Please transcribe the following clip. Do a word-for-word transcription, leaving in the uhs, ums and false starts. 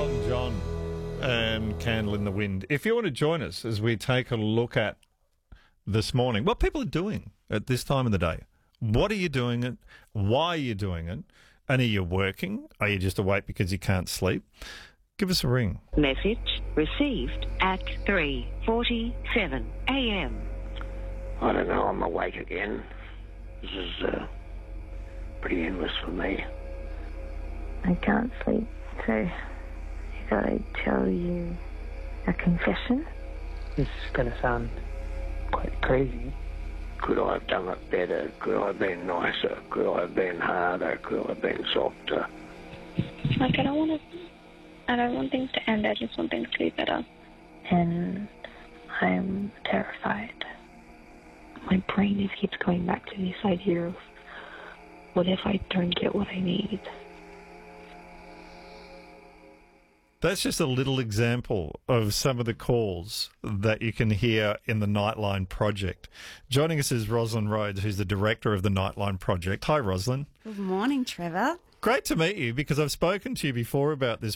Elton John and Candle in the Wind. If you want to join us as we take a look at this morning, what people are doing at this time of the day. What are you doing it? Why are you doing it? And are you working? Are you just awake because you can't sleep? Give us a ring. Message received at three forty-seven a.m. I don't know, I'm awake again. This is uh, pretty endless for me. I can't sleep, so I thought I'd tell you a confession. This is going to sound quite crazy. Could I have done it better? Could I have been nicer? Could I have been harder? Could I have been softer? Like, I don't want to, I don't want things to end. I just want things to be better. And I'm terrified. My brain just keeps going back to this idea of, what if I don't get what I need? That's just a little example of some of the calls that you can hear in the Nightline Project. Joining us is Rosalind Rhodes, who's the director of the Nightline Project. Hi, Rosalind. Good morning, Trevor. Great to meet you, because I've spoken to you before about this